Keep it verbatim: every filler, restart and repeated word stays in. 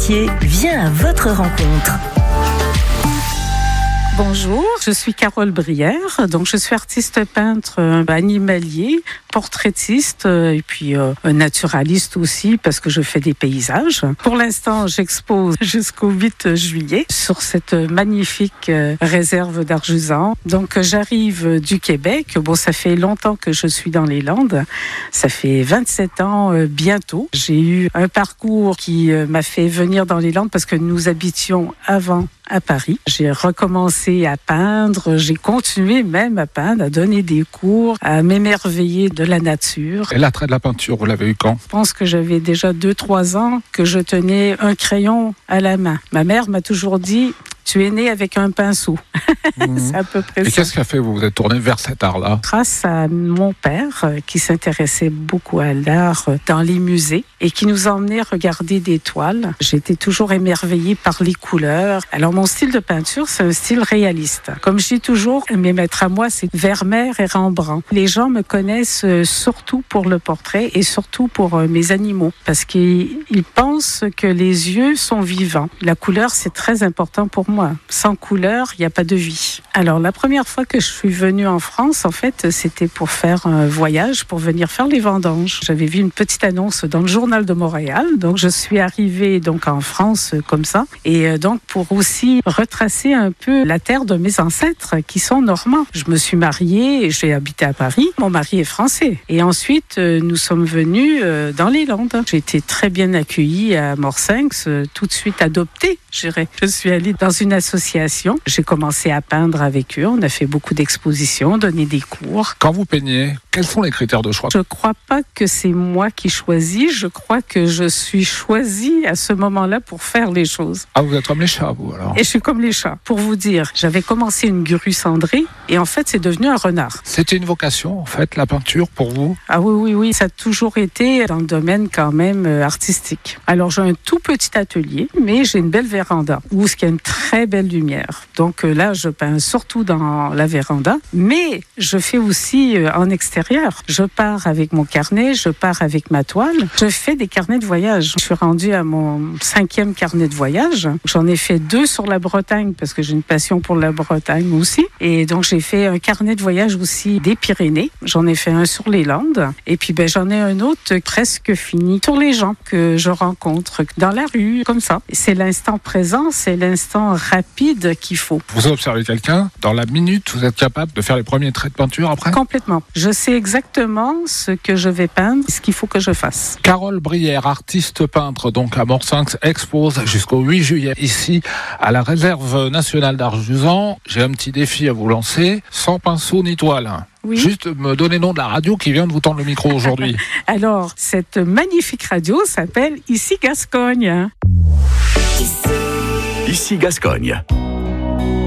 métier vient à votre rencontre. Bonjour, je suis Carole Brière, donc je suis artiste peintre euh, animalier, portraitiste euh, et puis euh, naturaliste aussi parce que je fais des paysages. Pour l'instant, j'expose jusqu'au huit juillet sur cette magnifique euh, réserve d'Arjusan. Donc euh, j'arrive du Québec, bon ça fait longtemps que je suis dans les Landes, ça fait vingt-sept ans euh, bientôt. J'ai eu un parcours qui euh, m'a fait venir dans les Landes parce que nous habitions avant à Paris. J'ai recommencé à peindre, j'ai continué même à peindre, à donner des cours, à m'émerveiller de la nature. Et l'attrait de la peinture, vous l'avez eu quand ? Je pense que j'avais déjà deux trois ans que je tenais un crayon à la main. Ma mère m'a toujours dit « tu es né avec un pinceau ». Mmh. C'est à peu près Et ça. qu'est-ce qui a fait que vous vous êtes tourné vers cet art-là ? Grâce à mon père euh, qui s'intéressait beaucoup à l'art euh, dans les musées et qui nous emmenait regarder des toiles. J'étais toujours émerveillée par les couleurs. Alors mon style de peinture, c'est un style réaliste. Comme je dis toujours, mes maîtres à moi, c'est Vermeer et Rembrandt. Les gens me connaissent euh, surtout pour le portrait et surtout pour euh, mes animaux parce qu'ils ils pensent que les yeux sont vivants. La couleur, c'est très important pour moi. Sans couleur, il n'y a pas de vie. Alors la première fois que je suis venue en France, en fait, c'était pour faire un voyage, pour venir faire les vendanges. J'avais vu une petite annonce dans le journal de Montréal, donc je suis arrivée donc en France comme ça, et donc pour aussi retracer un peu la terre de mes ancêtres qui sont normands. Je me suis mariée et j'ai habité à Paris. Mon mari est français. Et ensuite, nous sommes venus dans les Landes. J'ai été très bien accueillie à Morsinx, tout de suite adoptée, je dirais. Je suis allée dans une association. J'ai commencé à peindre avec eux. On a fait beaucoup d'expositions, donné des cours. Quand vous peignez, quels sont les critères de choix ? Je ne crois pas que c'est moi qui choisis. Je crois que je suis choisie à ce moment-là pour faire les choses. Ah, vous êtes comme les chats, vous, alors ? Et je suis comme les chats. Pour vous dire, j'avais commencé une grue cendrée et en fait, c'est devenu un renard. C'était une vocation, en fait, la peinture, pour vous ? Ah oui, oui, oui. Ça a toujours été dans le domaine quand même artistique. Alors, j'ai un tout petit atelier, mais j'ai une belle véranda où il y a une très belle lumière. Donc là, je peins surtout dans la véranda, mais je fais aussi en extérieur. Je pars avec mon carnet, je pars avec ma toile. Je fais des carnets de voyage. Je suis rendue à mon cinquième carnet de voyage. J'en ai fait deux sur la Bretagne parce que j'ai une passion pour la Bretagne aussi. Et donc, j'ai fait un carnet de voyage aussi des Pyrénées. J'en ai fait un sur les Landes. Et puis, ben, j'en ai un autre presque fini sur les gens que je rencontre dans la rue, comme ça. C'est l'instant présent, c'est l'instant rapide qu'il faut. Vous observez quelqu'un, dans la minute, vous êtes capable de faire les premiers traits de peinture après ? Complètement. Je sais exactement ce que je vais peindre, ce qu'il faut que je fasse. Carole Brière, artiste peintre, donc à Morsinx, expose jusqu'au huit juillet ici à la réserve nationale d'Arjusan. J'ai un petit défi à vous lancer, sans pinceau ni toile. Oui. Juste me donner le nom de la radio qui vient de vous tendre le micro aujourd'hui. Alors, cette magnifique radio s'appelle Ici Gascogne. Ici Gascogne.